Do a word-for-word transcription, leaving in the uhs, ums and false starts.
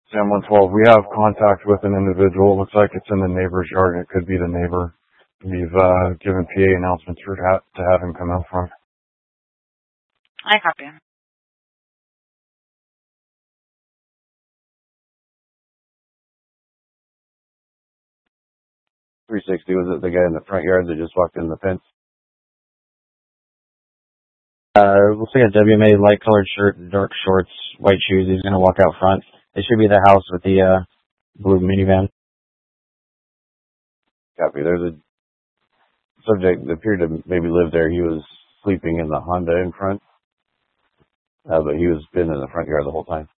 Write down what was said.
Sam one twelve, we have contact with an individual. It looks like it's in the neighbor's yard, and it could be the neighbor. We've uh, given P A announcements for ha- to have him come out front. I copy. three sixty, was it the guy in the front yard that just walked in the fence? Uh, looks like a W M A light colored shirt, dark shorts, white shoes. He's gonna walk out front. It should be the house with the uh blue minivan. Copy. There's a subject that appeared to maybe live there. He was sleeping in the Honda in front, uh, but he was been in the front yard the whole time.